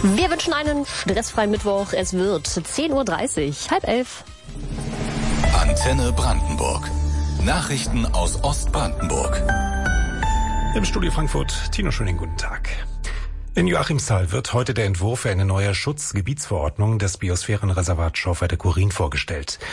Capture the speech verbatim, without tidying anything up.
Wir wünschen einen stressfreien Mittwoch. Es wird zehn Uhr dreißig, halb elf. Antenne Brandenburg. Nachrichten aus Ostbrandenburg. Im Studio Frankfurt, Tino Schöning, guten Tag. In Joachimsthal wird heute der Entwurf für eine neue Schutzgebietsverordnung des Biosphärenreservats Schorfheide-Chorin vorgestellt.